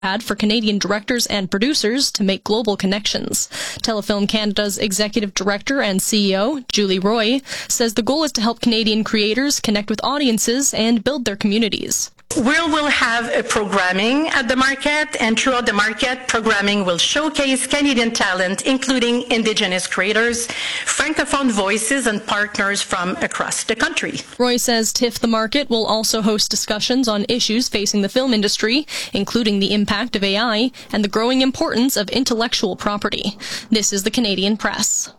had for Canadian directors and producers to make global connections. Telefilm Canada's executive director and CEO, Julie Roy, says the goal is to help Canadian creators connect with audiences and build their communities. We will have a programming at the market, and throughout the market, programming will showcase Canadian talent, including Indigenous creators, Francophone voices, and partners from across the country. Roy says TIFF the Market will also host discussions on issues facing the film industry, including the impact of AI and the growing importance of intellectual property. This is the Canadian Press.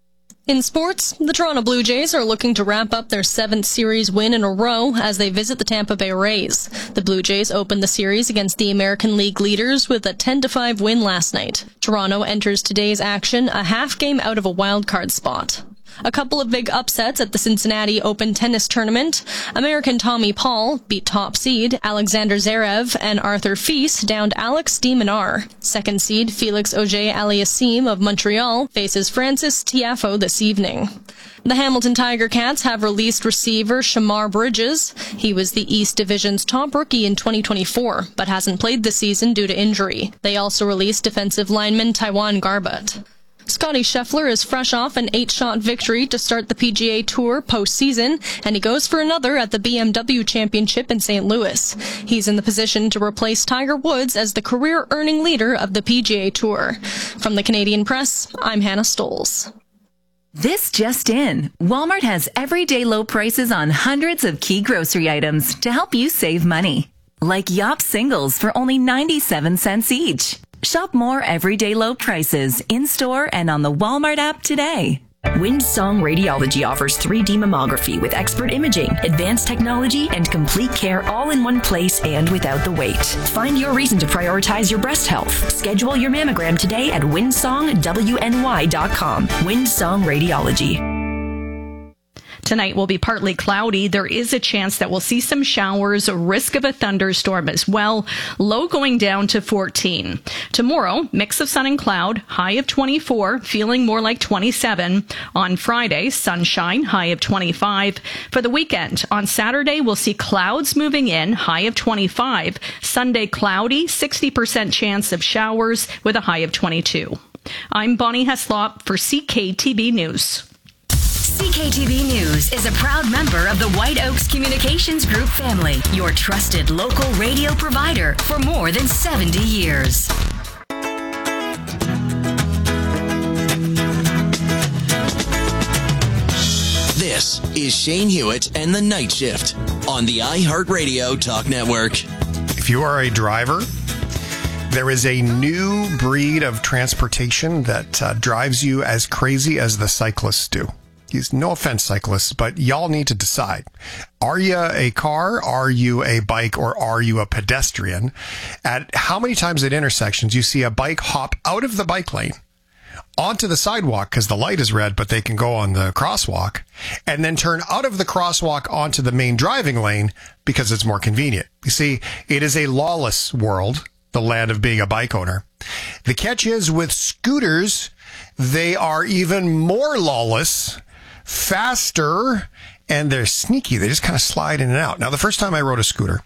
In sports, the Toronto Blue Jays are looking to wrap up their 7th series win in a row as they visit the Tampa Bay Rays. The Blue Jays opened the series against the American League leaders with a 10-5 win last night. Toronto enters today's action a half game out of a wild-card spot. A couple of big upsets at the Cincinnati Open tennis tournament. American Tommy Paul beat top seed Alexander Zverev, and Arthur Fils downed Alex de Minaur. Second seed Felix Auger-Aliassime of Montreal faces Francis Tiafoe this evening. The Hamilton Tiger Cats have released receiver Shamar Bridges. He was the East Division's top rookie in 2024, but hasn't played this season due to injury. They also released defensive lineman Taiwan Garbutt. Scotty Scheffler is fresh off an 8-shot victory to start the PGA Tour postseason, and he goes for another at the BMW Championship in St. Louis. He's in the position to replace Tiger Woods as the career-earning leader of the PGA Tour. From the Canadian Press, I'm Hannah Stoles. This just in. Walmart has everyday low prices on hundreds of key grocery items to help you save money. Like Yop singles for only 97 cents each. Shop more everyday low prices in-store and on the Walmart app today. Windsong Radiology offers 3D mammography with expert imaging, advanced technology, and complete care all in one place and without the wait. Find your reason to prioritize your breast health. Schedule your mammogram today at windsongwny.com. Windsong Radiology. Tonight will be partly cloudy. There is a chance that we'll see some showers, a risk of a thunderstorm as well. Low going down to 14. Tomorrow, mix of sun and cloud, high of 24, feeling more like 27. On Friday, sunshine, high of 25. For the weekend, on Saturday, we'll see clouds moving in, high of 25. Sunday, cloudy, 60% chance of showers with a high of 22. I'm Bonnie Heslop for CKTB News. CKTB News is a proud member of the White Oaks Communications Group family, your trusted local radio provider for more than 70 years. This is Shane Hewitt and the Night Shift on the iHeartRadio Talk Network. If you are a driver, there is a new breed of transportation that drives you as crazy as the cyclists do. No offense, cyclists, but y'all need to decide. Are you a car? Are you a bike? Or are you a pedestrian? At how many times at intersections you see a bike hop out of the bike lane onto the sidewalk because the light is red, but they can go on the crosswalk, and then turn out of the crosswalk onto the main driving lane because it's more convenient. You see, it is a lawless world, the land of being a bike owner. The catch is with scooters, they are even more lawless, faster, and they're sneaky. They just kind of slide in and out. Now, the first time I rode a scooter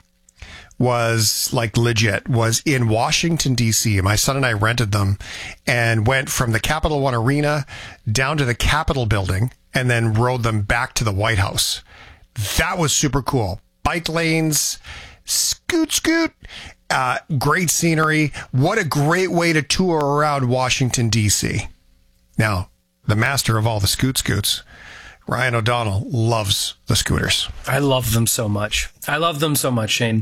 was like legit, was in Washington, D.C. My son and I rented them and went from the Capital One Arena down to the Capitol building and then rode them back to the White House. That was super cool. Bike lanes, scoot, great scenery. What a great way to tour around Washington, D.C. Now, the master of all the scoots, Ryan O'Donnell, loves the scooters. I love them so much. Shane.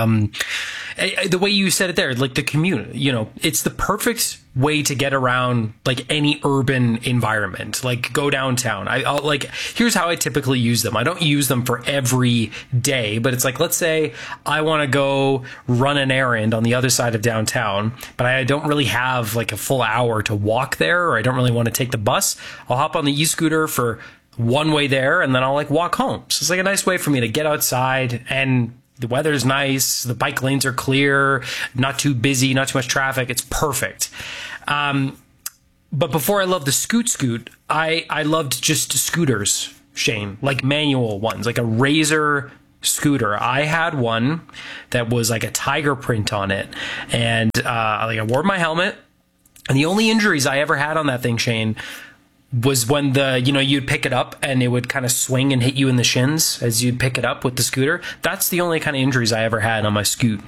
The way you said it there, like the commute, it's the perfect way to get around like any urban environment, like go downtown. I'll here's how I typically use them. I don't use them for every day, but it's like, let's say I want to go run an errand on the other side of downtown, but I don't really have like a full hour to walk there, or I don't really want to take the bus. I'll hop on the e-scooter for one way there, and then I'll walk home. So it's like a nice way for me to get outside, and the weather's nice, the bike lanes are clear, not too busy, not too much traffic. It's perfect. But before I loved the scoot, I loved just scooters, Shane, like manual ones, like a Razor scooter. I had one that was like a tiger print on it, and I wore my helmet, and the only injuries I ever had on that thing, Shane, was when you'd pick it up and it would kind of swing and hit you in the shins as you'd pick it up with the scooter. That's the only kind of injuries I ever had on my scoot.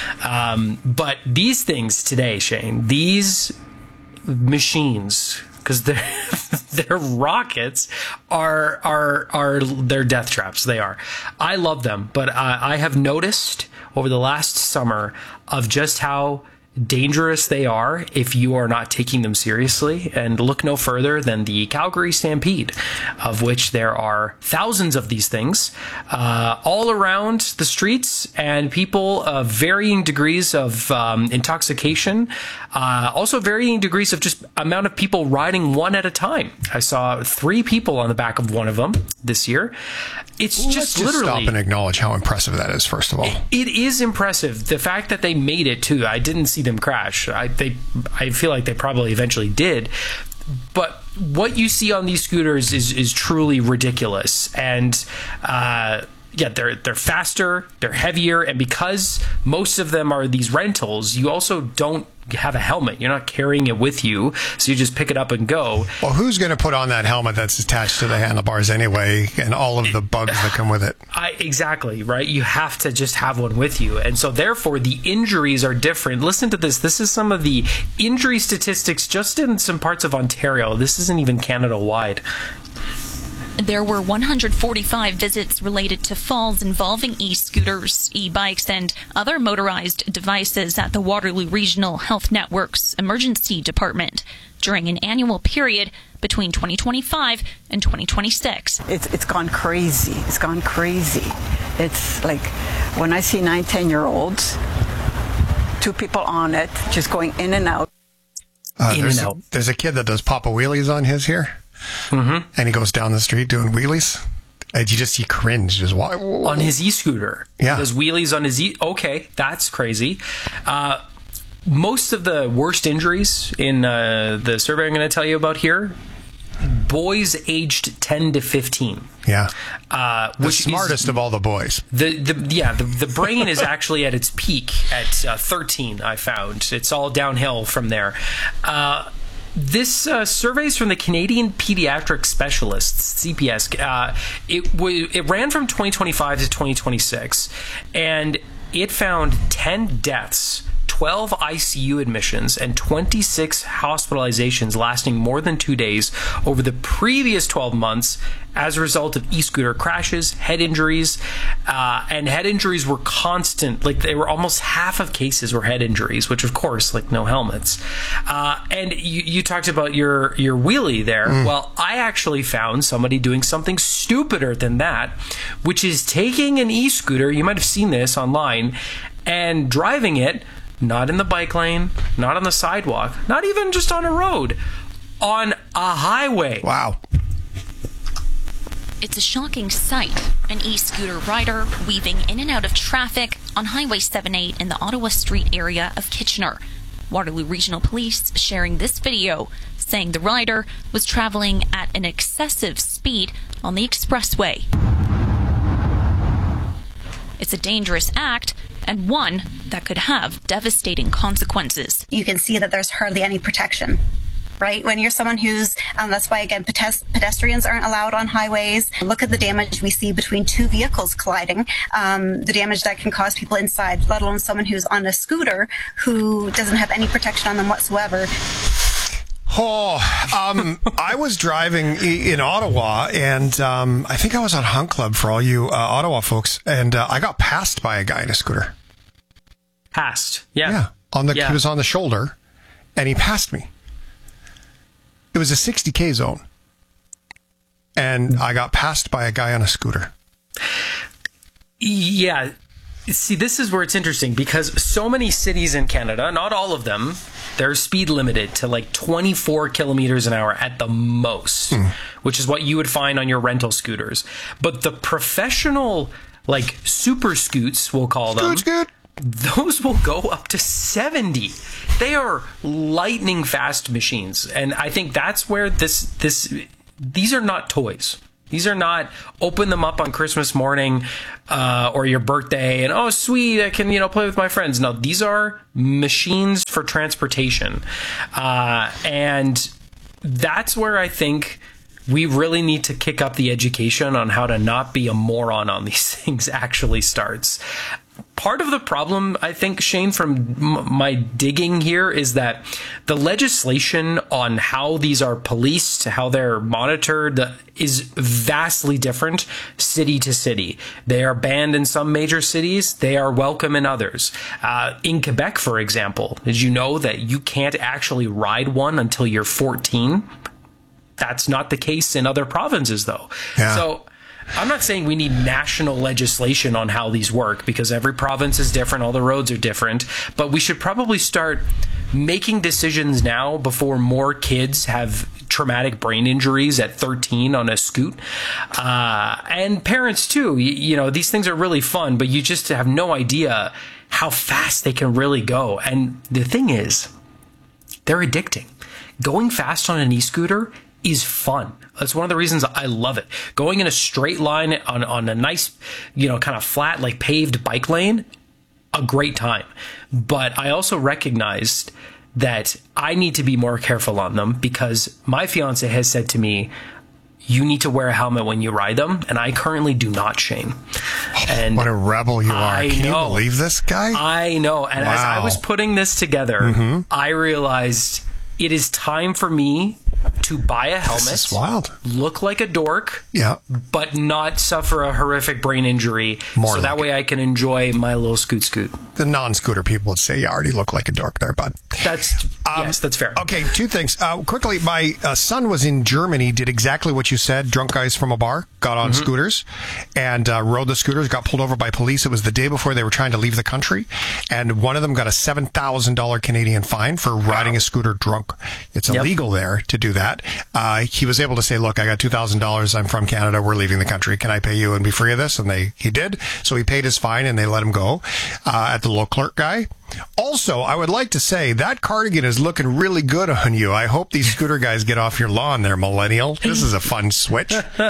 But these things today, Shane, these machines, because they're rockets, are they're death traps. They are. I love them, but I have noticed over the last summer of just how dangerous they are if you are not taking them seriously. And look no further than the Calgary Stampede, of which there are thousands of these things all around the streets, and people of varying degrees of intoxication, also varying degrees of just amount of people riding one at a time. I saw 3 people on the back of one of them this year. It's just literally stop and acknowledge how impressive that is. First of all, it is impressive. The fact that they made it too. I didn't see them crash. I feel like they probably eventually did, but what you see on these scooters is truly ridiculous. And they're faster, they're heavier, and because most of them are these rentals, you also don't have a helmet. You're not carrying it with you, so you just pick it up and go. Well, who's going to put on that helmet that's attached to the handlebars anyway, and all of the bugs that come with it? Exactly, right? You have to just have one with you. And so therefore, the injuries are different. Listen to this. This is some of the injury statistics just in some parts of Ontario. This isn't even Canada-wide. There were 145 visits related to falls involving e-scooters, e-bikes, and other motorized devices at the Waterloo Regional Health Network's Emergency Department during an annual period between 2025 and 2026. It's gone crazy. It's gone crazy. It's like when I see 9-10-year-olds, 2 people on it, just going in and out. There's a kid that does Papa Wheelies on his here. Mm-hmm. And he goes down the street doing wheelies, and you just see cringe just on his e-scooter. Yeah, he does wheelies on his okay, that's crazy. Most of the worst injuries in the survey I'm going to tell you about here, boys aged 10 to 15. Yeah, the smartest of all the boys. The brain is actually at its peak at 13. I found it's all downhill from there. This survey is from the Canadian Pediatric Specialists, CPS. It ran from 2025 to 2026, and it found 10 deaths, 12 ICU admissions, and 26 hospitalizations lasting more than 2 days over the previous 12 months as a result of e-scooter crashes, head injuries, and head injuries were constant. Like, they were almost half of cases were head injuries, which of course, like, no helmets. And you talked about your wheelie there. Well, I actually found somebody doing something stupider than that, which is taking an e-scooter, you might have seen this online, and driving it not in the bike lane, not on the sidewalk, not even just on a road, on a highway. Wow. It's a shocking sight. An e-scooter rider weaving in and out of traffic on Highway 78 in the Ottawa Street area of Kitchener. Waterloo Regional Police sharing this video, saying the rider was traveling at an excessive speed on the expressway. It's a dangerous act, and one that could have devastating consequences. You can see that there's hardly any protection, right? When you're someone who's, that's why, again, pedestrians aren't allowed on highways. Look at the damage we see between 2 vehicles colliding, the damage that can cause people inside, let alone someone who's on a scooter who doesn't have any protection on them whatsoever. I was driving in Ottawa, and I think I was on Hunt Club for all you Ottawa folks, and I got passed by a guy in a scooter. Passed? Yeah. Yeah. He was on the shoulder, and he passed me. It was a 60K zone, and I got passed by a guy on a scooter. Yeah. See, this is where it's interesting, because so many cities in Canada, not all of them, they're speed limited to like 24 kilometers an hour at the most, which is what you would find on your rental scooters. But the professional, like super scoots, we'll call them, those will go up to 70. They are lightning fast machines. And I think that's where these are not toys. These are not open them up on Christmas morning or your birthday and, oh, sweet, I can, play with my friends. No, these are machines for transportation. And that's where I think we really need to kick up the education on how to not be a moron on these things actually starts. Part of the problem, I think, Shane, from my digging here is that the legislation on how these are policed, how they're monitored, is vastly different city to city. They are banned in some major cities. They are welcome in others. In Quebec, for example, did you know that you can't actually ride one until you're 14? That's not the case in other provinces, though. Yeah. So I'm not saying we need national legislation on how these work, because every province is different, all the roads are different, but we should probably start making decisions now before more kids have traumatic brain injuries at 13 on a scoot. And parents too, these things are really fun, but you just have no idea how fast they can really go. And the thing is, they're addicting. Going fast on an e-scooter is fun. That's one of the reasons I love it. Going in a straight line on a nice, kind of flat, like paved bike lane, a great time. But I also recognized that I need to be more careful on them, because my fiance has said to me, you need to wear a helmet when you ride them, and I currently do not, Shane. And what a rebel you are. Can you believe this guy? I know. And as I was putting this together, I realized it is time for me to buy a helmet, this is wild, look like a dork, but not suffer a horrific brain injury, so that way I can enjoy my little scoot. The non-scooter people would say you already look like a dork there, bud. Yes, that's fair. Okay, two things. Quickly, my son was in Germany, did exactly what you said. Drunk guys from a bar got on scooters and rode the scooters, got pulled over by police. It was the day before they were trying to leave the country, and one of them got a $7,000 Canadian fine for riding a scooter drunk. It's illegal there to do that. He was able to say, look, I got $2,000. I'm from Canada. We're leaving the country. Can I pay you and be free of this? And he did. So he paid his fine and they let him go at the local clerk guy. Also, I would like to say that cardigan is looking really good on you. I hope these scooter guys get off your lawn there, millennial. This is a fun switch.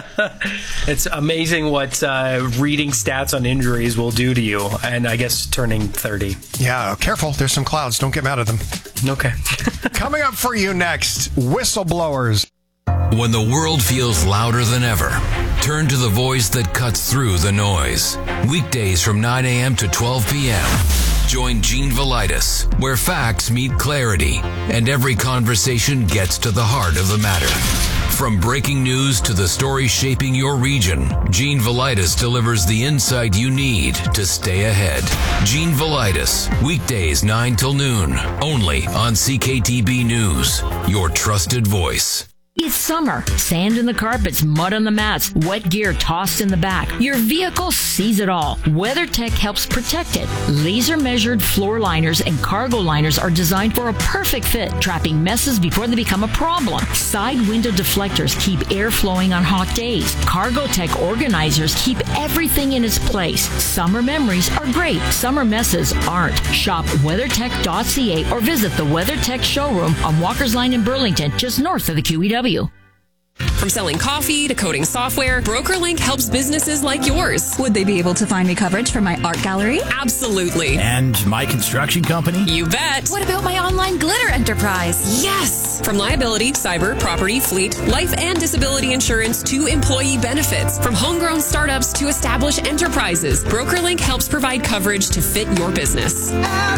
It's amazing what reading stats on injuries will do to you. And I guess turning 30. Yeah, careful. There's some clouds. Don't get mad at them. Okay. Coming up for you next, whistleblowers. When the world feels louder than ever, turn to the voice that cuts through the noise. Weekdays from 9 a.m. to 12 p.m. Join Gene Velitis, where facts meet clarity and every conversation gets to the heart of the matter. From breaking news to the story shaping your region, Gene Velitis delivers the insight you need to stay ahead. Gene Velitis, weekdays 9 till noon, only on CKTB News, your trusted voice. It's summer. Sand in the carpets, mud on the mats, wet gear tossed in the back. Your vehicle sees it all. WeatherTech helps protect it. Laser-measured floor liners and cargo liners are designed for a perfect fit, trapping messes before they become a problem. Side window deflectors keep air flowing on hot days. CargoTech organizers keep everything in its place. Summer memories are great. Summer messes aren't. Shop WeatherTech.ca or visit the WeatherTech showroom on Walker's Line in Burlington, just north of the QEW. From selling coffee to coding software, BrokerLink helps businesses like yours. Would they be able to find me coverage for my art gallery? Absolutely. And my construction company? You bet. What about my online glitter enterprise? Yes. From liability, cyber, property, fleet, life and disability insurance to employee benefits. From homegrown startups to established enterprises, BrokerLink helps provide coverage to fit your business. At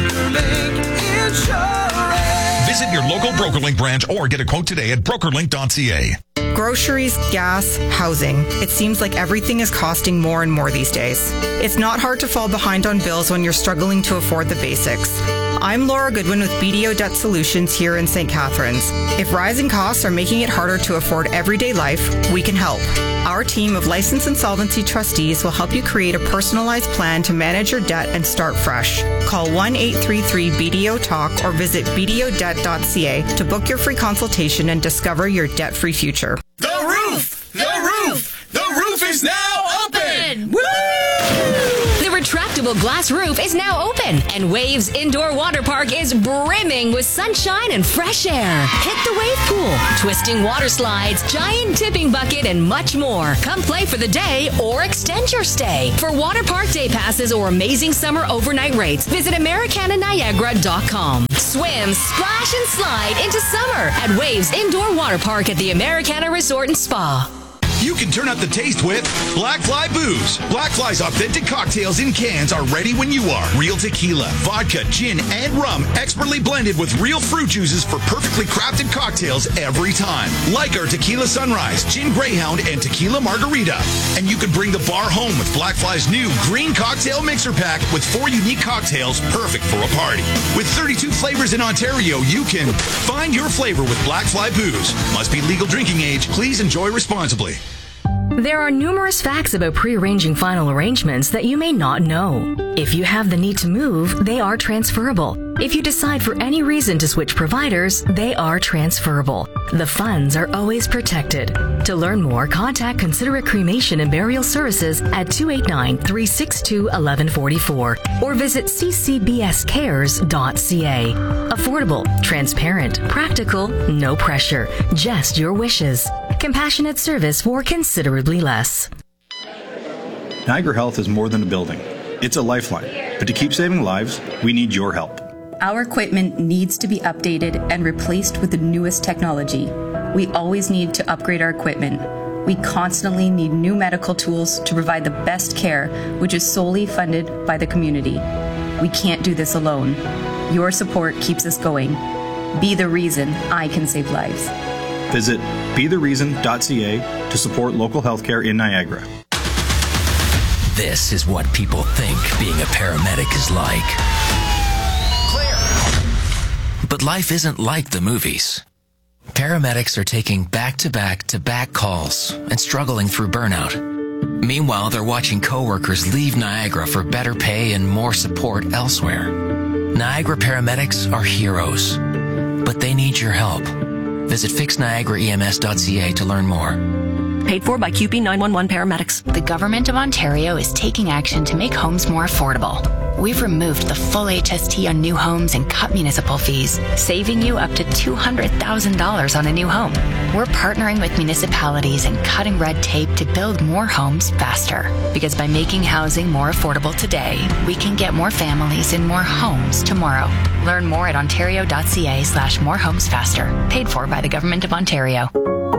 BrokerLink Insurance. Visit your local BrokerLink branch or get a quote today at brokerlink.ca. Groceries, gas, housing. It seems like everything is costing more and more these days. It's not hard to fall behind on bills when you're struggling to afford the basics. I'm Laura Goodwin with BDO Debt Solutions here in St. Catharines. If rising costs are making it harder to afford everyday life, we can help. Our team of licensed insolvency trustees will help you create a personalized plan to manage your debt and start fresh. Call 1-833-BDO-TALK or visit bdodebt.ca to book your free consultation and discover your debt-free future. The roof is now open! Woo! The retractable retractable glass roof is now open, and Waves Indoor Water Park is brimming with sunshine and fresh air. Hit the wave pool, twisting water slides, giant tipping bucket, and much more. Come play for the day or extend your stay. For water park day passes or amazing summer overnight rates, visit AmericanaNiagara.com. Swim, splash, and slide into summer at Waves Indoor Water Park at the Americana Resort and Spa. You can turn up the taste with Black Fly Booze. Black Fly's authentic cocktails in cans are ready when you are. Real tequila, vodka, gin, and rum, expertly blended with real fruit juices for perfectly crafted cocktails every time. Like our Tequila Sunrise, Gin Greyhound, and Tequila Margarita. And you can bring the bar home with Black Fly's new green cocktail mixer pack with 4 unique cocktails perfect for a party. With 32 flavors in Ontario, you can find your flavor with Black Fly Booze. Must be legal drinking age. Please enjoy responsibly. There are numerous facts about pre-arranging final arrangements that you may not know. If you have the need to move, they are transferable. If you decide for any reason to switch providers, they are transferable. The funds are always protected. To learn more, contact Considerate Cremation and Burial Services at 289-362-1144 or visit ccbscares.ca. Affordable, transparent, practical, no pressure, just your wishes. Compassionate service for considerably less. Niagara Health is more than a building. It's a lifeline. But to keep saving lives, we need your help. Our equipment needs to be updated and replaced with the newest technology. We always need to upgrade our equipment. We constantly need new medical tools to provide the best care, which is solely funded by the community. We can't do this alone. Your support keeps us going. Be the reason I can save lives. Visit bethereason.ca to support local healthcare in Niagara. This is what people think being a paramedic is like. Clear! But life isn't like the movies. Paramedics are taking back-to-back-to-back calls and struggling through burnout. Meanwhile, they're watching coworkers leave Niagara for better pay and more support elsewhere. Niagara paramedics are heroes, but they need your help. Visit fixniagaraems.ca to learn more. Paid for by QP 911 paramedics. The Government of Ontario is taking action to make homes more affordable. We've removed the full HST on new homes and cut municipal fees, saving you up to $200,000 on a new home. We're partnering with municipalities and cutting red tape to build more homes faster. Because by making housing more affordable today, we can get more families in more homes tomorrow. Learn more at ontario.ca/morehomesfaster. Paid for by the Government of Ontario.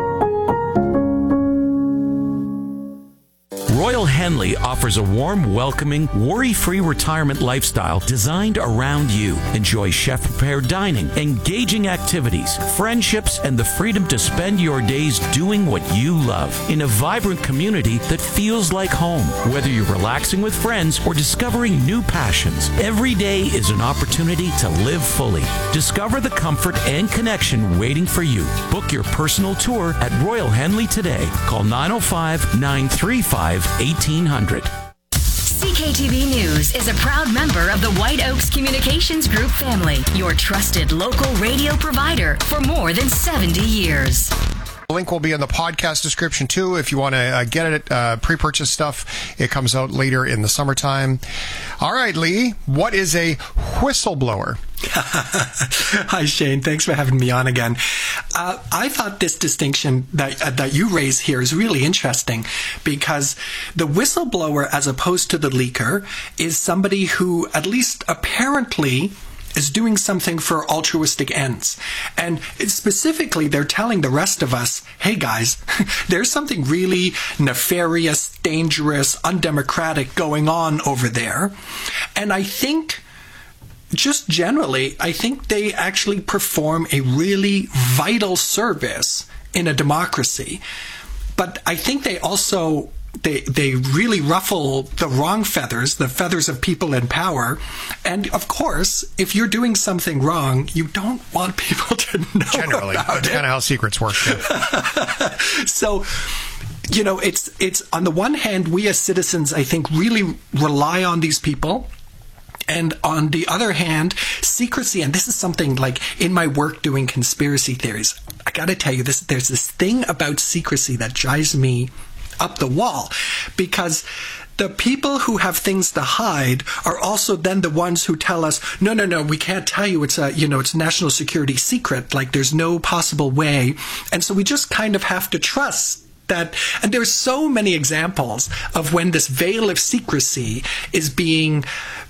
Royal Henley offers a warm, welcoming, worry-free retirement lifestyle designed around you. Enjoy chef-prepared dining, engaging activities, friendships, and the freedom to spend your days doing what you love in a vibrant community that feels like home. Whether you're relaxing with friends or discovering new passions, every day is an opportunity to live fully. Discover the comfort and connection waiting for you. Book your personal tour at Royal Henley today. Call 905-935-1800. CKTV News is a proud member of the White Oaks Communications Group family, your trusted local radio provider for more than 70 years. The link will be in the podcast description, too. If you want to get it, pre-purchase stuff, it comes out later in the summertime. All right, Lee, what is a whistleblower? Hi, Shane. Thanks for having me on again. I thought this distinction that you raise here is really interesting because the whistleblower, as opposed to the leaker, is somebody who, at least apparently, is doing something for altruistic ends. And specifically, they're telling the rest of us, hey guys, there's something really nefarious, dangerous, undemocratic going on over there. And I think, just generally, I think they actually perform a really vital service in a democracy. But I think they also They really ruffle the wrong feathers, the feathers of people in power. And, of course, if you're doing something wrong, you don't want people to know Generally, about that's it. kind of how secrets work. Yeah. So, you know, it's on the one hand, we as citizens, I think, really rely on these people. And on the other hand, secrecy, and this is something like in my work doing conspiracy theories, I got to tell you, there's this thing about secrecy that drives me up the wall, because the people who have things to hide are also then the ones who tell us, no, we can't tell you. It's it's a national security secret. Like there's no possible way. And so we just kind of have to trust that. And there's so many examples of when this veil of secrecy is being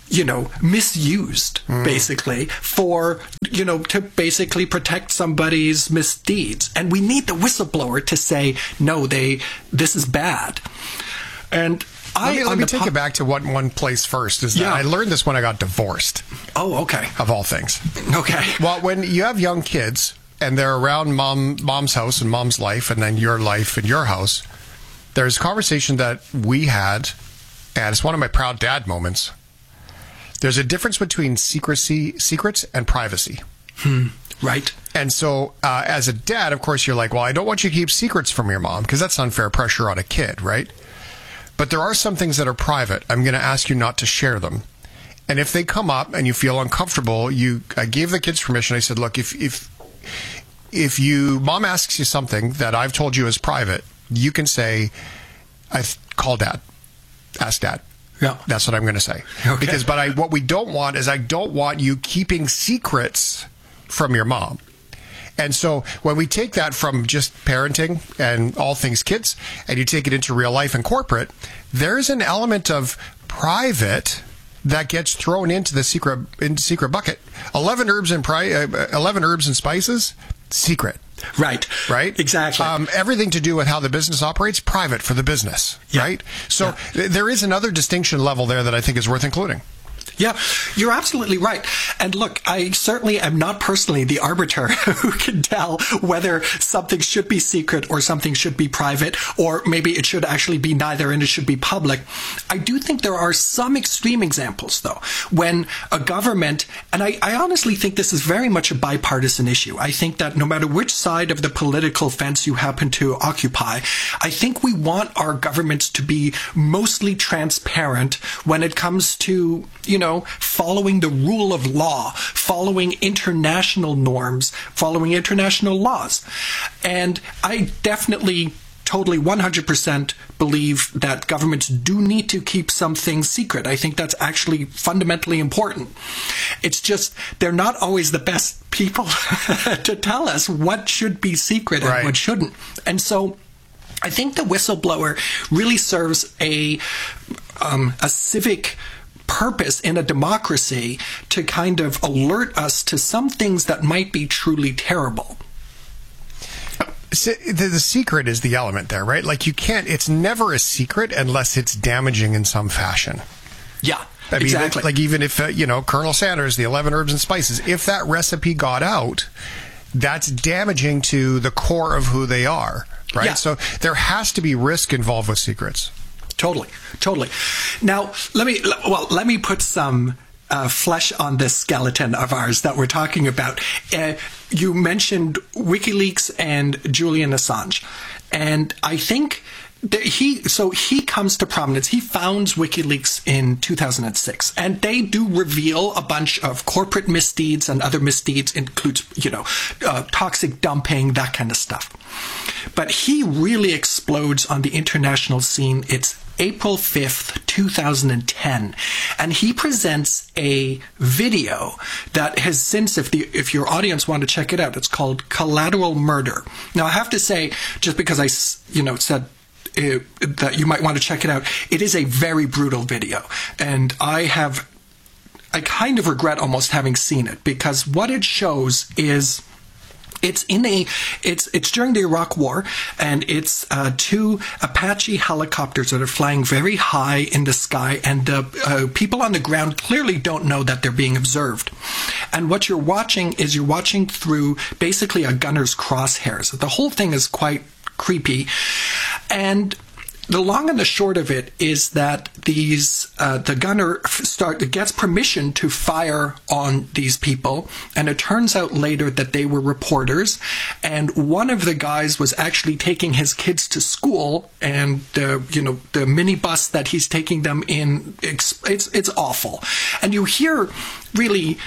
misused, basically, for, to basically protect somebody's misdeeds. And we need the whistleblower to say, no, this is bad. And let me take it back to one place first. Is that I learned this when I got divorced. Oh, okay. Of all things. Okay. Well, when you have young kids and they're around mom's house and mom's life and then your life and your house, there's a conversation that we had, and it's one of my proud dad moments. There's a difference between secrets and privacy. Right. And so as a dad, of course, you're like, well, I don't want you to keep secrets from your mom because that's unfair pressure on a kid, right? But there are some things that are private. I'm going to ask you not to share them. And if they come up and you feel uncomfortable, I gave the kids permission. I said, look, if mom asks you something that I've told you is private, you can say, call dad, ask dad. Yeah, that's what I'm going to say. Okay. What we don't want is I don't want you keeping secrets from your mom. And so when we take that from just parenting and all things kids, and you take it into real life and corporate, there's an element of private that gets thrown into the secret bucket. 11 herbs and spices, secret. Right. Exactly. Everything to do with how the business operates, private for the business. Yeah. Right. So there is another distinction level there that I think is worth including. Yeah, you're absolutely right. And look, I certainly am not personally the arbiter who can tell whether something should be secret or something should be private, or maybe it should actually be neither and it should be public. I do think there are some extreme examples, though, when a government, and I honestly think this is very much a bipartisan issue. I think that no matter which side of the political fence you happen to occupy, I think we want our governments to be mostly transparent when it comes to, following the rule of law, following international norms, following international laws. And I definitely, totally 100% believe that governments do need to keep some things secret. I think that's actually fundamentally important. It's just they're not always the best people to tell us what should be secret and what shouldn't. And so I think the whistleblower really serves a civic purpose in a democracy to kind of alert us to some things that might be truly terrible. The secret is the element there, right? Like it's never a secret unless it's damaging in some fashion. Yeah, exactly. Like even if, Colonel Sanders, the 11 herbs and spices, if that recipe got out, that's damaging to the core of who they are, right? Yeah. So there has to be risk involved with secrets. Totally. Now, let me put some flesh on this skeleton of ours that we're talking about. You mentioned WikiLeaks and Julian Assange, and I think that he comes to prominence. He founds WikiLeaks in 2006, and they do reveal a bunch of corporate misdeeds and other misdeeds, includes toxic dumping, that kind of stuff. But he really explodes on the international scene. It's April 5th, 2010, and he presents a video that has since, if your audience want to check it out, it's called Collateral Murder. Now, I have to say, just because I said that you might want to check it out, it is a very brutal video, and I kind of regret almost having seen it, because what it shows is it's during the Iraq War, and it's two Apache helicopters that are flying very high in the sky, and the people on the ground clearly don't know that they're being observed. And what you're watching through basically a gunner's crosshairs. The whole thing is quite creepy, and the long and the short of it is that the gunner gets permission to fire on these people, and it turns out later that they were reporters, and one of the guys was actually taking his kids to school, and the minibus that he's taking them in, it's awful. And you hear really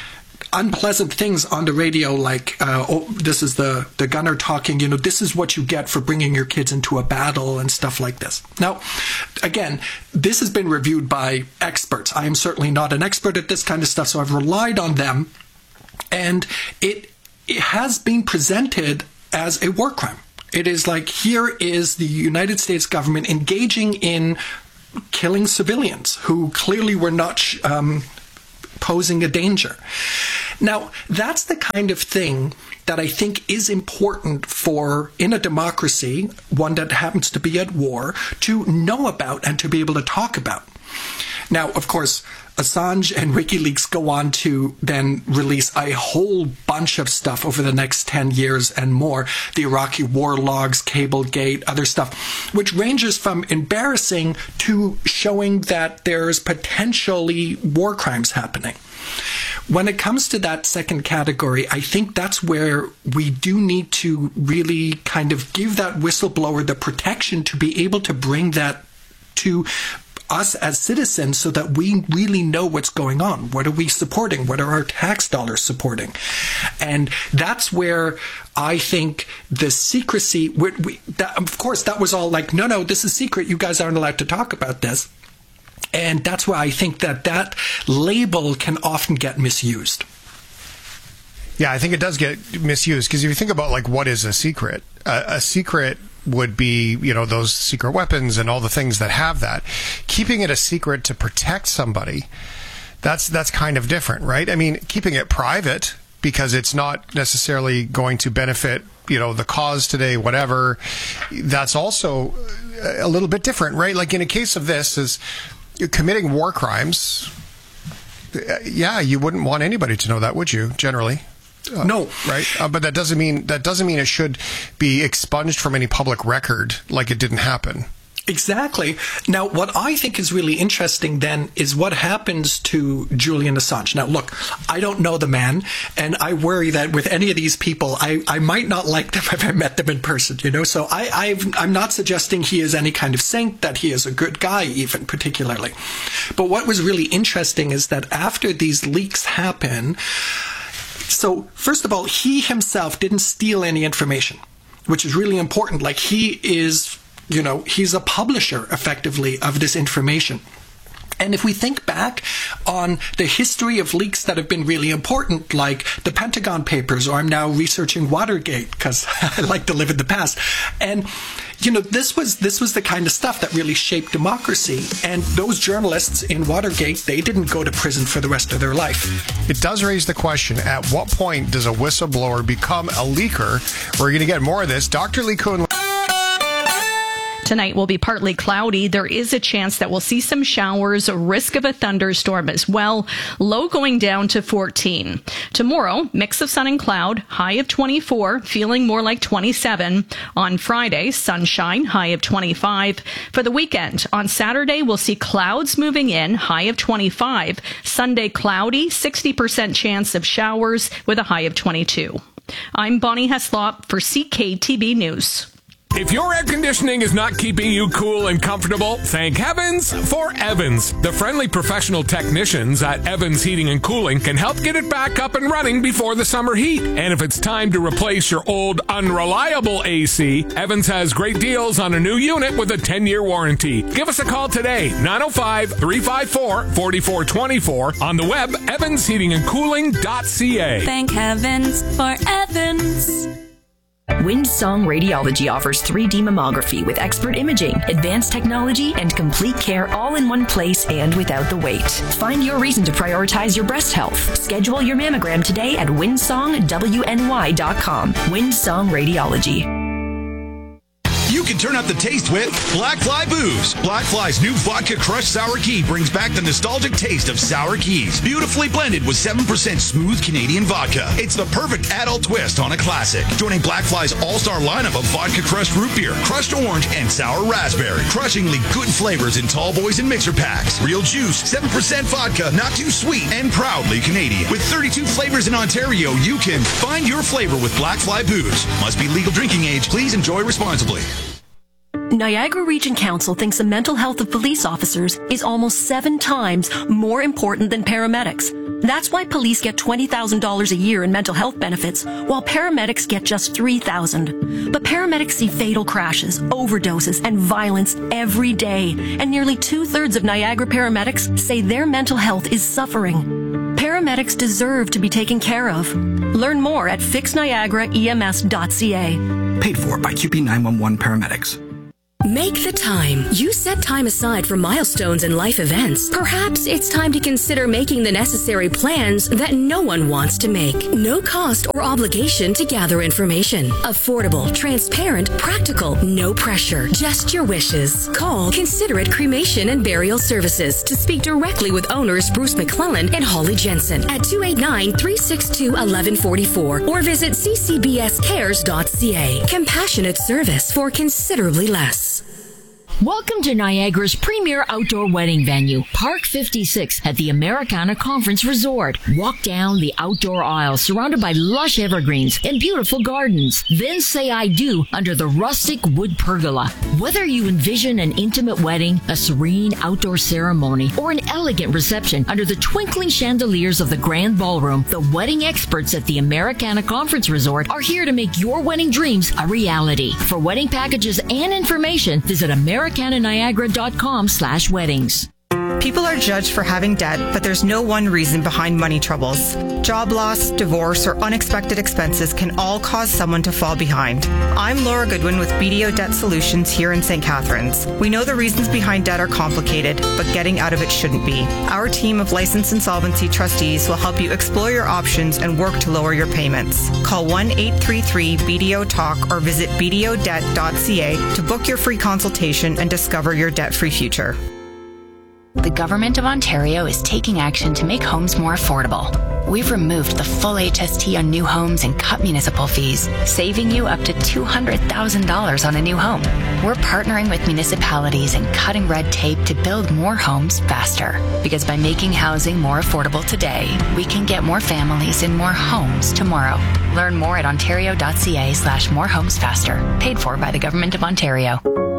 unpleasant things on the radio, like, this is the gunner talking, this is what you get for bringing your kids into a battle and stuff like this. Now, again, this has been reviewed by experts. I am certainly not an expert at this kind of stuff, so I've relied on them. And it has been presented as a war crime. It is like, here is the United States government engaging in killing civilians who clearly were not posing a danger. Now, that's the kind of thing that I think is important for, in a democracy, one that happens to be at war, to know about and to be able to talk about. Now, of course, Assange and WikiLeaks go on to then release a whole bunch of stuff over the next 10 years and more. The Iraqi war logs, Cablegate, other stuff, which ranges from embarrassing to showing that there's potentially war crimes happening. When it comes to that second category, I think that's where we do need to really kind of give that whistleblower the protection to be able to bring that to us as citizens so that we really know what's going on. What are we supporting? What are our tax dollars supporting? And that's where I think the secrecy, of course, that was all like, no, this is secret. You guys aren't allowed to talk about this. And that's why I think that label can often get misused. Yeah, I think it does get misused, because if you think about, like, what is a secret? A secret would be, those secret weapons and all the things that have that. Keeping it a secret to protect somebody, that's kind of different, right? I mean, keeping it private because it's not necessarily going to benefit, the cause today, whatever, that's also a little bit different, right? Like, in a case of this, is committing war crimes, you wouldn't want anybody to know that, would you, generally? No, right? But that doesn't mean it should be expunged from any public record, like it didn't happen. Exactly. Now, what I think is really interesting then is what happens to Julian Assange. Now, look, I don't know the man, and I worry that with any of these people, I might not like them if I met them in person, So I'm not suggesting he is any kind of saint, that he is a good guy even, particularly. But what was really interesting is that after these leaks happen, so first of all, he himself didn't steal any information, which is really important. Like, he is, he's a publisher, effectively, of this information. And if we think back on the history of leaks that have been really important, like the Pentagon Papers, or I'm now researching Watergate because I like to live in the past. And, this was the kind of stuff that really shaped democracy. And those journalists in Watergate, they didn't go to prison for the rest of their life. It does raise the question, at what point does a whistleblower become a leaker? We're going to get more of this. Dr. Lee Kuhn. Tonight will be partly cloudy. There is a chance that we'll see some showers, a risk of a thunderstorm as well. Low going down to 14. Tomorrow, mix of sun and cloud, high of 24, feeling more like 27. On Friday, sunshine, high of 25. For the weekend, on Saturday, we'll see clouds moving in, high of 25. Sunday, cloudy, 60% chance of showers with a high of 22. I'm Bonnie Heslop for CKTB News. If your air conditioning is not keeping you cool and comfortable, thank heavens for Evans. The friendly professional technicians at Evans Heating and Cooling can help get it back up and running before the summer heat. And if it's time to replace your old unreliable AC, Evans has great deals on a new unit with a 10-year warranty. Give us a call today, 905-354-4424, on the web, evansheatingandcooling.ca. Thank heavens for Evans. Windsong Radiology offers 3D mammography with expert imaging, advanced technology, and complete care all in one place and without the wait. Find your reason to prioritize your breast health. Schedule your mammogram today at windsongwny.com. Windsong Radiology. You can turn up the taste with Black Fly Booze. Black Fly's new Vodka Crushed Sour Key brings back the nostalgic taste of sour keys, beautifully blended with 7% smooth Canadian vodka. It's the perfect adult twist on a classic. Joining Black Fly's all-star lineup of Vodka Crushed Root Beer, Crushed Orange, and Sour Raspberry. Crushingly good flavors in tall boys and mixer packs. Real juice, 7% vodka, not too sweet, and proudly Canadian. With 32 flavors in Ontario, you can find your flavor with Black Fly Booze. Must be legal drinking age. Please enjoy responsibly. Niagara Region Council thinks the mental health of police officers is almost 7 times more important than paramedics. That's why police get $20,000 a year in mental health benefits, while paramedics get just $3,000. But paramedics see fatal crashes, overdoses, and violence every day, and nearly 2/3 of Niagara paramedics say their mental health is suffering. Paramedics deserve to be taken care of. Learn more at fixniagaraems.ca. Paid for by QP 911 paramedics. Make the time. You set time aside for milestones and life events. Perhaps it's time to consider making the necessary plans that no one wants to make. No cost or obligation to gather information. Affordable, transparent, practical, no pressure. Just your wishes. Call Considerate Cremation and Burial Services to speak directly with owners Bruce McClellan and Holly Jensen at 289-362-1144 or visit ccbscares.ca. Compassionate service for considerably less. Welcome to Niagara's premier outdoor wedding venue, Park 56 at the Americana Conference Resort. Walk down the outdoor aisle surrounded by lush evergreens and beautiful gardens. Then say I do under the rustic wood pergola. Whether you envision an intimate wedding, a serene outdoor ceremony, or an elegant reception under the twinkling chandeliers of the Grand Ballroom, the wedding experts at the Americana Conference Resort are here to make your wedding dreams a reality. For wedding packages and information, visit americananiagara.com/weddings. People are judged for having debt, but there's no one reason behind money troubles. Job loss, divorce, or unexpected expenses can all cause someone to fall behind. I'm Laura Goodwin with BDO Debt Solutions here in St. Catharines. We know the reasons behind debt are complicated, but getting out of it shouldn't be. Our team of licensed insolvency trustees will help you explore your options and work to lower your payments. Call 1-833-BDO-TALK or visit bdodebt.ca to book your free consultation and discover your debt-free future. The Government of Ontario is taking action to make homes more affordable. We've removed the full HST on new homes and cut municipal fees, saving you up to $200,000 on a new home. We're partnering with municipalities and cutting red tape to build more homes faster. Because by making housing more affordable today, we can get more families in more homes tomorrow. Learn more at ontario.ca/morehomesfaster. Paid for by the Government of Ontario.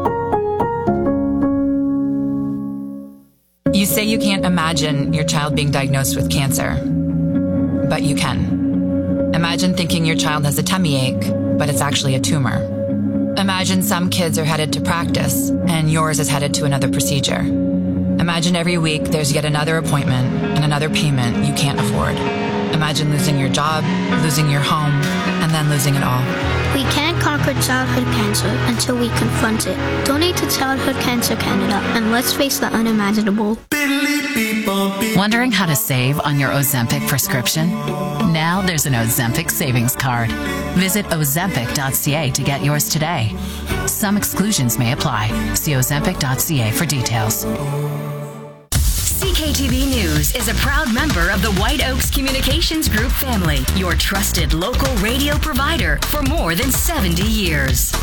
You say you can't imagine your child being diagnosed with cancer, but you can. Imagine thinking your child has a tummy ache, but it's actually a tumor. Imagine some kids are headed to practice, and yours is headed to another procedure. Imagine every week there's yet another appointment and another payment you can't afford. Imagine losing your job, losing your home, and then losing it all. We can't conquer childhood cancer until we confront it. Donate to Childhood Cancer Canada and let's face the unimaginable. Wondering how to save on your Ozempic prescription? Now there's an Ozempic savings card. Visit ozempic.ca to get yours today. Some exclusions may apply. See ozempic.ca for details. CKTV News is a proud member of the White Oaks Communications Group family, your trusted local radio provider for more than 70 years.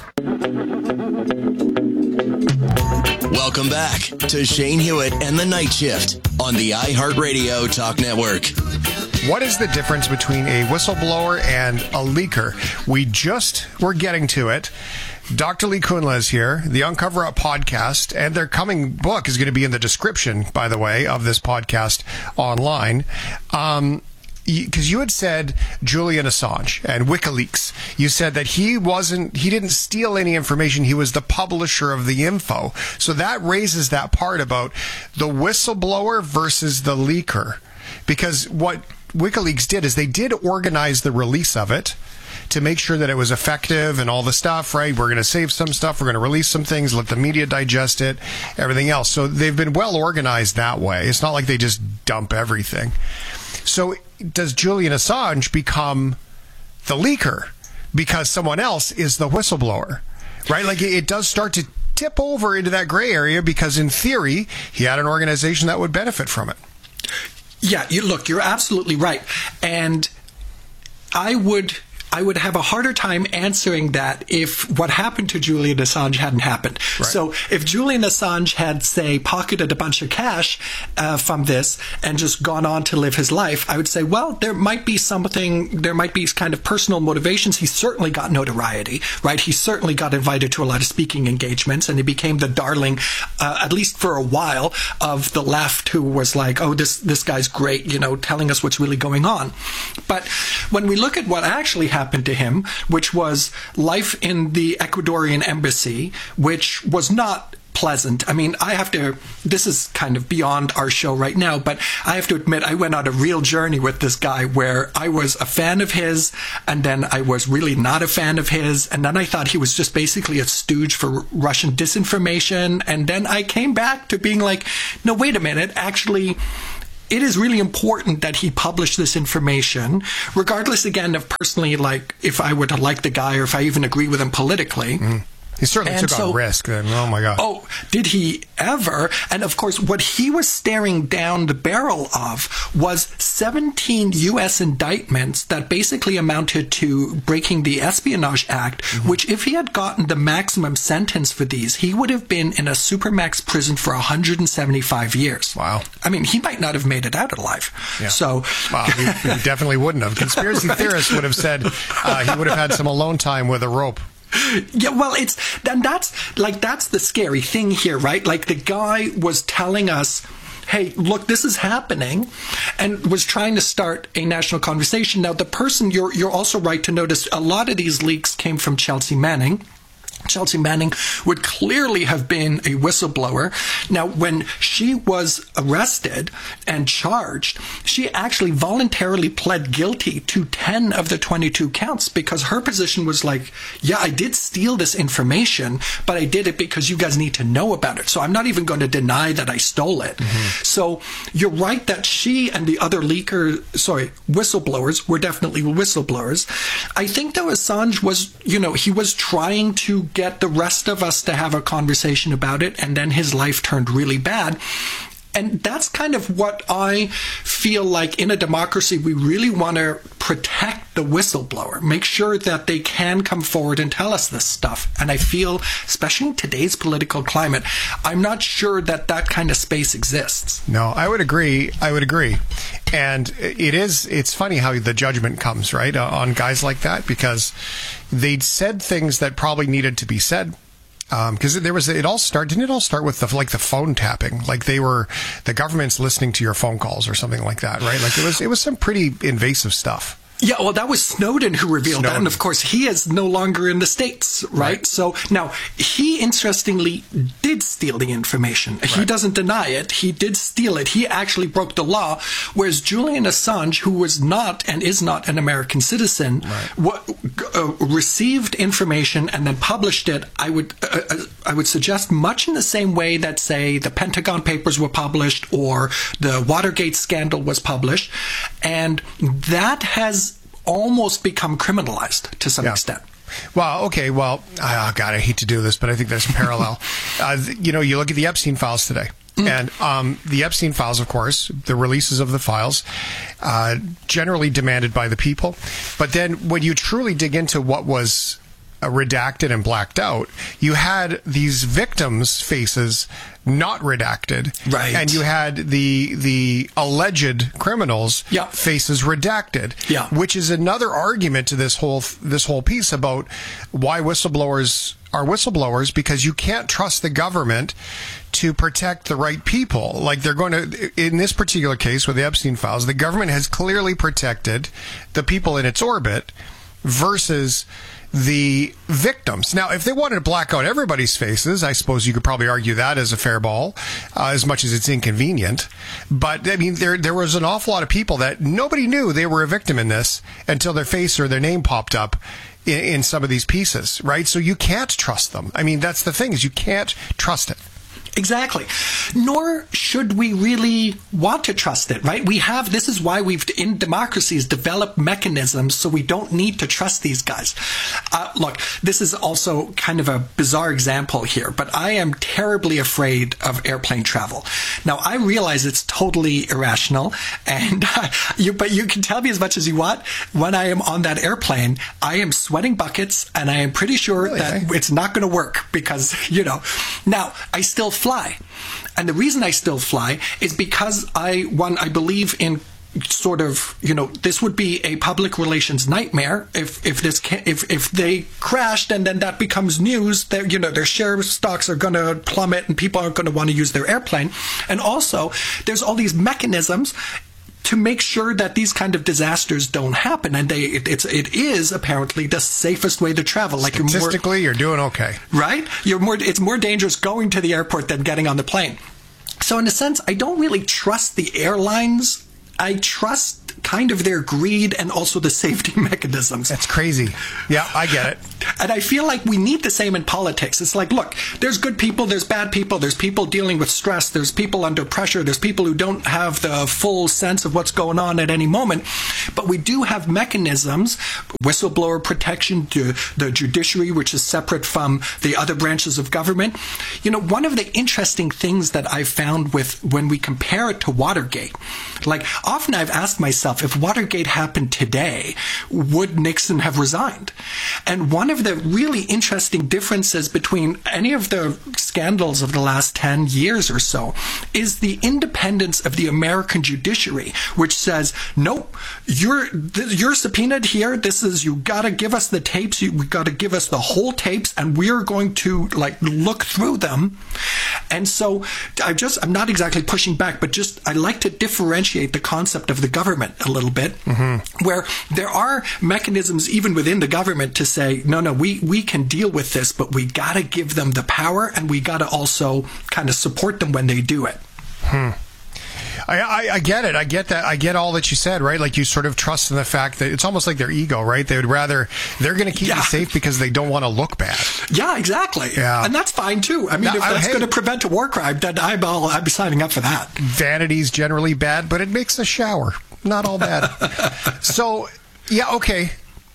Welcome back to Shane Hewitt and the Night Shift on the iHeartRadio Talk Network. What is the difference between a whistleblower and a leaker? We're getting to it. Dr. Lee Kunla is here, the Uncover Up podcast, and their coming book is going to be in the description, by the way, of this podcast online. Because you had said Julian Assange and WikiLeaks. You said that he didn't steal any information. He was the publisher of the info. So that raises that part about the whistleblower versus the leaker. Because what WikiLeaks did is they did organize the release of it to make sure that it was effective and all the stuff, right? We're going to save some stuff. We're going to release some things, let the media digest it, everything else. So they've been well organized that way. It's not like they just dump everything. So does Julian Assange become the leaker because someone else is the whistleblower, right? Like it does start to tip over into that gray area because in theory, he had an organization that would benefit from it. Yeah, you're absolutely right. And I would I would have a harder time answering that if what happened to Julian Assange hadn't happened. Right. So if Julian Assange had, say, pocketed a bunch of cash from this and just gone on to live his life, I would say, well, there might be kind of personal motivations. He certainly got notoriety, right? He certainly got invited to a lot of speaking engagements, and he became the darling, at least for a while, of the left, who was like, oh, this guy's great, telling us what's really going on. But when we look at what actually happened to him, which was life in the Ecuadorian embassy, which was not pleasant. I mean, this is kind of beyond our show right now, but I have to admit, I went on a real journey with this guy where I was a fan of his, and then I was really not a fan of his, and then I thought he was just basically a stooge for Russian disinformation, and then I came back to being like, no, wait a minute, actually, it is really important that he publish this information, regardless, again, of personally, like, if I were to like the guy or if I even agree with him politically. Mm. He certainly took a risk then. Oh, my God. Oh, did he ever? And, of course, what he was staring down the barrel of was 17 U.S. indictments that basically amounted to breaking the Espionage Act, which, if he had gotten the maximum sentence for these, he would have been in a supermax prison for 175 years. Wow. I mean, he might not have made it out alive. Yeah. So, wow, he definitely wouldn't have. Conspiracy theorists would have said he would have had some alone time with a rope. Yeah, well, that's the scary thing here, right? Like, the guy was telling us, hey, look, this is happening, and was trying to start a national conversation. Now, the person, you're also right to notice, a lot of these leaks came from Chelsea Manning. Chelsea Manning would clearly have been a whistleblower. Now, when she was arrested and charged, she actually voluntarily pled guilty to 10 of the 22 counts because her position was like, yeah, I did steal this information, but I did it because you guys need to know about it. So I'm not even going to deny that I stole it. Mm-hmm. So you're right that she and the other whistleblowers were definitely whistleblowers. I think, though, Assange was, he was trying to get the rest of us to have a conversation about it, and then his life turned really bad. And that's kind of what I feel like in a democracy, we really want to protect the whistleblower, make sure that they can come forward and tell us this stuff. And I feel, especially in today's political climate, I'm not sure that kind of space exists. No, I would agree. And it's funny how the judgment comes, right, on guys like that, because they'd said things that probably needed to be said. Because didn't it all start with the phone tapping? Like the government's listening to your phone calls or something like that, right? Like it was some pretty invasive stuff. Yeah, well, that was Snowden who revealed that. And, of course, he is no longer in the States, right? So, now, he, interestingly, did steal the information. Right. He doesn't deny it. He did steal it. He actually broke the law, whereas Julian Assange, who was not and is not an American citizen, received information and then published it, I would suggest, much in the same way that, say, the Pentagon Papers were published or the Watergate scandal was published. And that has almost become criminalized to some extent. Well, okay. Well, God, I hate to do this, but I think there's a parallel. You look at the Epstein files today. And the Epstein files, of course, the releases of the files, generally demanded by the people. But then when you truly dig into what was redacted and blacked out, you had these victims' faces not redacted, right? And you had the alleged criminals' faces redacted, which is another argument to this whole piece about why whistleblowers are whistleblowers, because you can't trust the government to protect the right people. Like they're going to, in this particular case with the Epstein files, the government has clearly protected the people in its orbit versus the victims. Now, if they wanted to black out everybody's faces, I suppose you could probably argue that as a fair ball, as much as it's inconvenient. But, I mean, there was an awful lot of people that nobody knew they were a victim in this until their face or their name popped up in some of these pieces, right? So you can't trust them. I mean, that's the thing, is you can't trust it. Exactly. Nor should we really want to trust it, right? This is why we've, in democracies, developed mechanisms so we don't need to trust these guys. Look, this is also kind of a bizarre example here, but I am terribly afraid of airplane travel. Now, I realize it's totally irrational, and but you can tell me as much as you want. When I am on that airplane, I am sweating buckets, and I am pretty sure that it's not going to work because, Now, I still fly. And the reason I still fly is because I believe in sort of, this would be a public relations nightmare if they crashed and then that becomes news that, their share stocks are going to plummet and people aren't going to want to use their airplane. And also, there's all these mechanisms to make sure that these kind of disasters don't happen, and it is apparently the safest way to travel. Like statistically, you're doing okay, right? It's more dangerous going to the airport than getting on the plane. So in a sense, I don't really trust the airlines. I trust kind of their greed and also the safety mechanisms. That's crazy. Yeah, I get it. And I feel like we need the same in politics. It's like, look, there's good people, there's bad people, there's people dealing with stress, there's people under pressure, there's people who don't have the full sense of what's going on at any moment. But we do have mechanisms, whistleblower protection, to the judiciary, which is separate from the other branches of government. One of the interesting things that I found when we compare it to Watergate, like often I've asked myself, if Watergate happened today, would Nixon have resigned? And one of the really interesting differences between any of the scandals of the last 10 years or so is the independence of the American judiciary, which says, nope, you're subpoenaed here. You got to give us the tapes. You got to give us the whole tapes, and we're going to look through them. And so I'm not exactly pushing back, but I like to differentiate the concept of the government a little bit, where there are mechanisms even within the government to say, no, we can deal with this, but we got to give them the power, and we got to also kind of support them when they do it. I get it. I get that. I get all that you said, right? Like you sort of trust in the fact that it's almost like their ego, right? They're going to keep you safe because they don't want to look bad. Yeah, exactly. Yeah. And that's fine too. I mean, if that's going to prevent a war crime, then I'd be signing up for that. Vanity's generally bad, but it makes a shower not all bad. So, yeah, okay.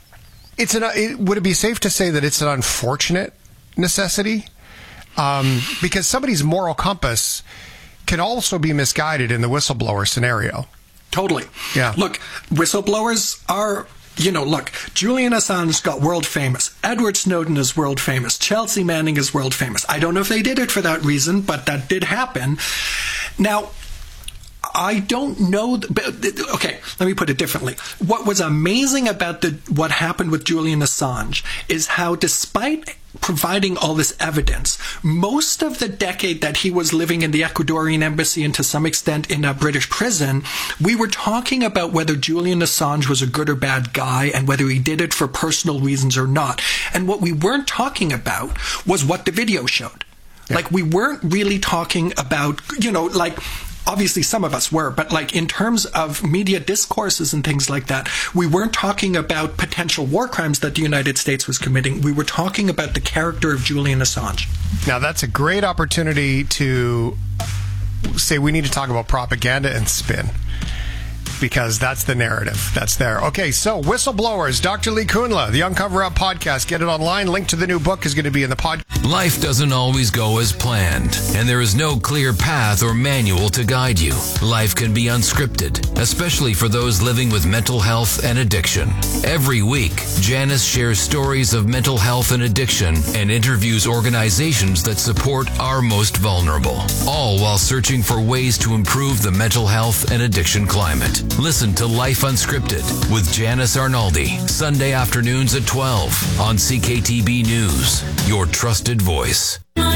Would it be safe to say that it's an unfortunate necessity? Because somebody's moral compass can also be misguided in the whistleblower scenario. Totally. Yeah. Look, whistleblowers are, Julian Assange got world famous. Edward Snowden is world famous. Chelsea Manning is world famous. I don't know if they did it for that reason, but that did happen. Now, I don't know. Okay, let me put it differently. What was amazing about what happened with Julian Assange is how, despite providing all this evidence, most of the decade that he was living in the Ecuadorian embassy and to some extent in a British prison, we were talking about whether Julian Assange was a good or bad guy and whether he did it for personal reasons or not. And what we weren't talking about was what the video showed. Yeah. Like, we weren't really talking about, obviously some of us were, but in terms of media discourses and things like that, we weren't talking about potential war crimes that the United States was committing. We were talking about the character of Julian Assange. Now, that's a great opportunity to say we need to talk about propaganda and spin, because that's the narrative that's there. Okay, so Whistleblowers, Dr. Lee Kunla, the Uncover Up podcast. Get it online. Link to the new book is going to be in the pod. Life doesn't always go as planned, and there is no clear path or manual to guide you. Life can be unscripted, especially for those living with mental health and addiction. Every week, Janice shares stories of mental health and addiction and interviews organizations that support our most vulnerable, all while searching for ways to improve the mental health and addiction climate. Listen to Life Unscripted with Janice Arnaldi, Sunday afternoons at 12 on CKTB News, your trusted voice.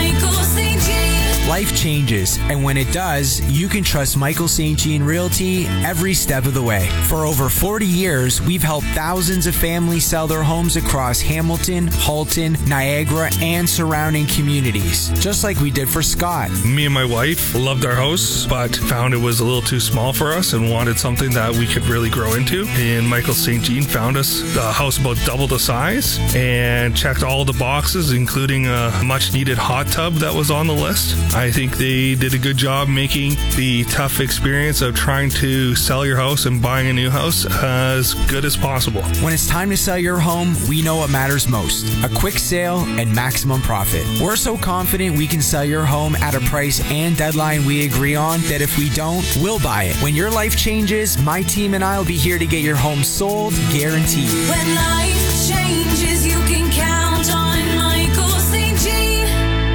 Life changes, and when it does, you can trust Michael St. Jean Realty every step of the way. For over 40 years, we've helped thousands of families sell their homes across Hamilton, Halton, Niagara, and surrounding communities, just like we did for Scott. Me and my wife loved our house, but found it was a little too small for us and wanted something that we could really grow into. And Michael St. Jean found us a house about double the size and checked all the boxes, including a much-needed hot tub that was on the list. I think they did a good job making the tough experience of trying to sell your house and buying a new house as good as possible. When it's time to sell your home, we know what matters most: a quick sale and maximum profit. We're so confident we can sell your home at a price and deadline we agree on that if we don't, we'll buy it. When your life changes, my team and I will be here to get your home sold, guaranteed. When life changes, you can count on Michael St. Jean.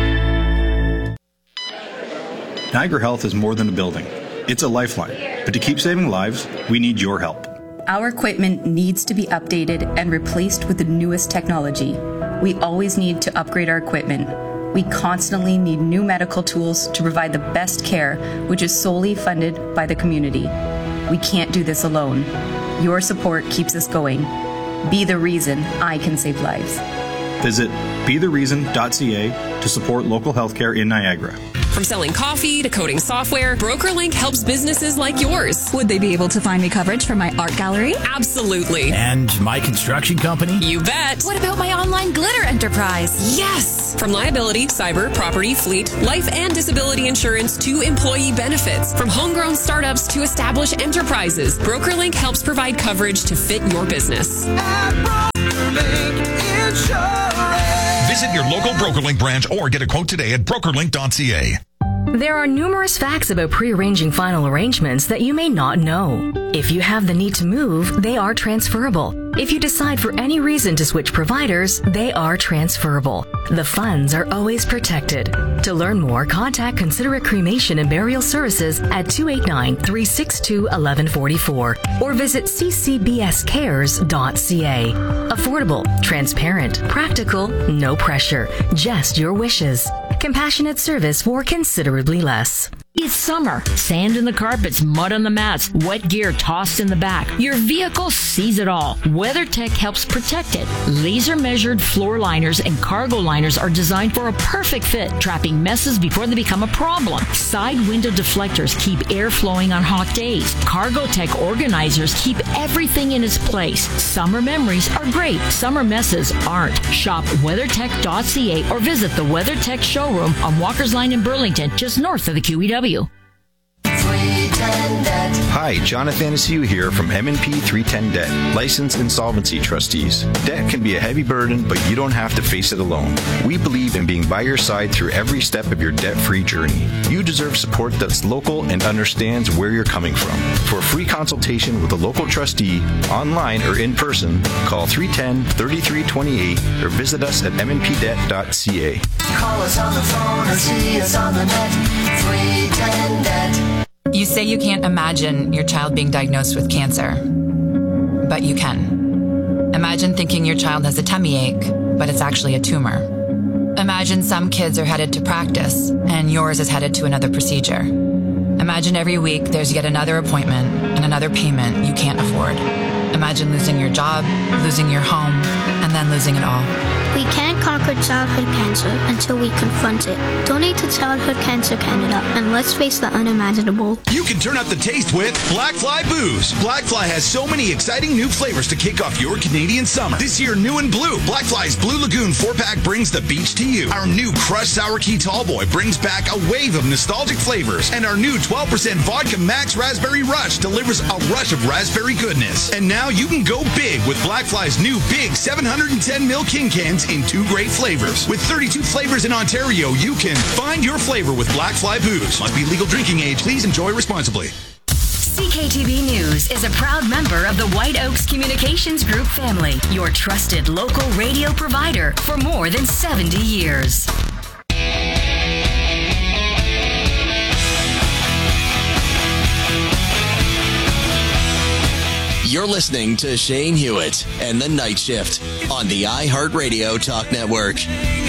Niagara Health is more than a building. It's a lifeline. But to keep saving lives, we need your help. Our equipment needs to be updated and replaced with the newest technology. We always need to upgrade our equipment. We constantly need new medical tools to provide the best care, which is solely funded by the community. We can't do this alone. Your support keeps us going. Be the reason I can save lives. Visit bethereason.ca to support local healthcare in Niagara. From selling coffee to coding software, BrokerLink helps businesses like yours. Would they be able to find me coverage for my art gallery? Absolutely. And my construction company? You bet. What about my online glitter enterprise? Yes. From liability, cyber, property, fleet, life and disability insurance to employee benefits. From homegrown startups to established enterprises, BrokerLink helps provide coverage to fit your business. Visit your local BrokerLink branch or get a quote today at brokerlink.ca. There are numerous facts about pre-arranging final arrangements that you may not know. If you have the need to move, they are transferable. If you decide for any reason to switch providers, they are transferable. The funds are always protected. To learn more, contact Considerate Cremation and Burial Services at 289-362-1144 or visit ccbscares.ca. Affordable, transparent, practical, no pressure, just your wishes. Compassionate service for considerably less. It's summer. Sand in the carpets, mud on the mats, wet gear tossed in the back. Your vehicle sees it all. WeatherTech helps protect it. Laser measured floor liners and cargo liners are designed for a perfect fit, trapping messes before they become a problem. Side window deflectors keep air flowing on hot days. CargoTech organizers keep everything in its place. Summer memories are great. Summer messes aren't. Shop WeatherTech.ca or visit the WeatherTech showroom on Walker's Line in Burlington, just north of the QEW. Hi, Jonathan Asiu here from M&P 310 Debt, licensed insolvency trustees. Debt can be a heavy burden, but you don't have to face it alone. We believe in being by your side through every step of your debt-free journey. You deserve support that's local and understands where you're coming from. For a free consultation with a local trustee, online or in person, call 310-3328 or visit us at mnpdebt.ca. Call us on the phone or see us on the net. 310 Debt. You say you can't imagine your child being diagnosed with cancer, but you can. Imagine thinking your child has a tummy ache, but it's actually a tumor. Imagine some kids are headed to practice, and yours is headed to another procedure. Imagine every week there's yet another appointment and another payment you can't afford. Imagine losing your job, losing your home, and then losing it all. We can't conquer childhood cancer until we confront it. Donate to Childhood Cancer Canada and let's face the unimaginable. You can turn up the taste with Blackfly Booze. Blackfly has so many exciting new flavors to kick off your Canadian summer. This year, new and blue, Blackfly's Blue Lagoon 4-pack brings the beach to you. Our new Crushed Sour Key Tallboy brings back a wave of nostalgic flavors. And our new 12% Vodka Max Raspberry Rush delivers a rush of raspberry goodness. And now you can go big with Blackfly's new big 710ml King Cans in 2 great flavors. With 32 flavors in Ontario, you can find your flavor with Blackfly Booze. Must be legal drinking age. Please enjoy responsibly. CKTV News is a proud member of the White Oaks Communications Group family, your trusted local radio provider for more than 70 years. You're listening to Shane Hewitt and the Night Shift on the iHeartRadio Talk Network.